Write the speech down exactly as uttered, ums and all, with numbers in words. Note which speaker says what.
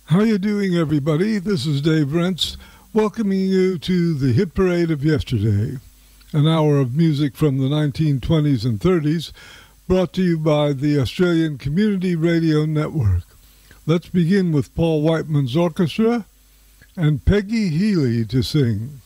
Speaker 1: How you doing, everybody? This is Dave Rentz, welcoming you to the Hit Parade of Yesterday, an hour of music from the nineteen twenties and thirties, brought to you by the Australian Community Radio Network. Let's begin with Paul Whiteman's orchestra and Peggy Healy to sing.